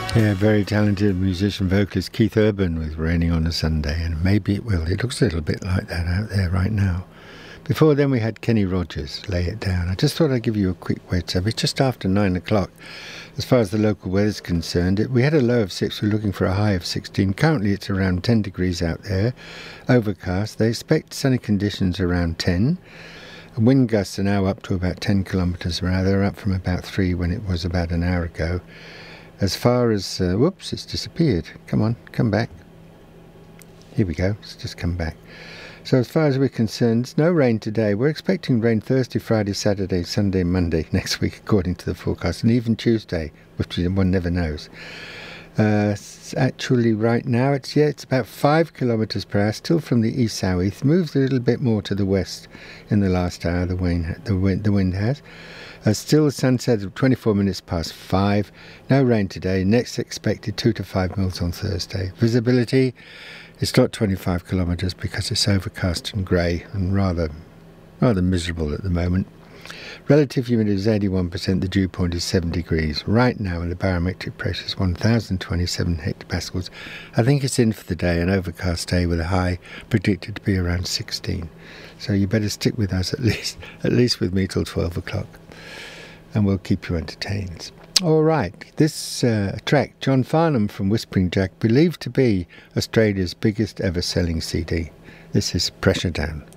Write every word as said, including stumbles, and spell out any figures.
Yeah, very talented musician, vocalist Keith Urban with Raining on a Sunday, and maybe it will. It looks a little bit like that out there right now. Before then we had Kenny Rogers, Lay It Down. I just thought I'd give you a quick wait up. It's just after nine o'clock. As far as the local weather is concerned, it, we had a low of six, we're looking for a high of sixteen. Currently it's around ten degrees out there, overcast. They expect sunny conditions around ten. Wind gusts are now up to about ten kilometres per hour. They're up from about three when it was about an hour ago. As far as, uh, whoops, it's disappeared. Come on, come back. Here we go, it's just come back. So as far as we're concerned, no rain today. We're expecting rain Thursday, Friday, Saturday, Sunday, Monday next week, according to the forecast, and even Tuesday, which one never knows. Uh, actually, right now, it's yeah, it's about five kilometres per hour, still from the east south. Moves a little bit more to the west in the last hour. The wind, the wind, the wind has. Uh, still a sunset of twenty-four minutes past five. No rain today. Next expected two to five mils on Thursday. Visibility, it's not twenty-five kilometres because it's overcast and grey and rather, rather miserable at the moment. Relative humidity is eighty-one percent. The dew point is seven degrees. Right now, and the barometric pressure is one thousand twenty-seven hectopascals. I think it's in for the day, an overcast day with a high predicted to be around sixteen. So you better stick with us at least, at least with me till twelve o'clock. And we'll keep you entertained. All right, this uh, track, John Farnham from Whispering Jack, believed to be Australia's biggest ever selling C D. This is Pressure Down.